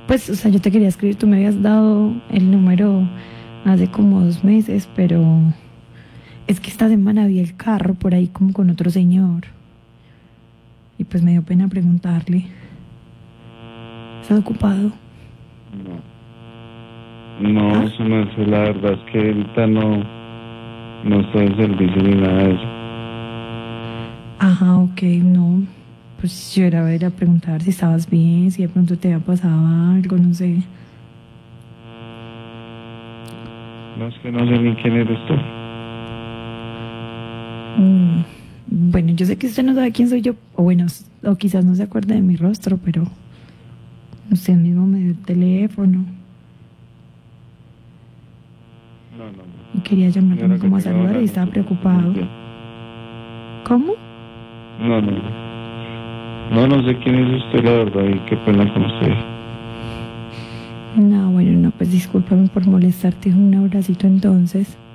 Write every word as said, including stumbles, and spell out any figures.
Pues, o sea, yo te quería escribir, tú me habías dado el número hace como dos meses, pero es que esta semana vi el carro por ahí como con otro señor. Y pues me dio pena preguntarle. ¿Estás ocupado? No. No, ¿Ah? eso no es, la verdad es que ahorita no, no estoy en servicio ni nada de eso. Ajá, ok, no. Pues yo era a ver a preguntar si estabas bien, si de pronto te había pasado algo, no sé. No, es que no sé ni quién eres tú. Mm, bueno, yo sé que usted no sabe quién soy yo, o bueno, s- o quizás no se acuerde de mi rostro, pero usted mismo me dio el teléfono No, no, no. y quería llamar Señora, también que como a tenga saludar buena y noche, estaba que esté muy preocupado. bien. ¿Cómo? No, no, no. No, no sé quién es usted, la verdad, y qué pena con usted. No, bueno, no, pues discúlpame por molestarte. Un abracito entonces.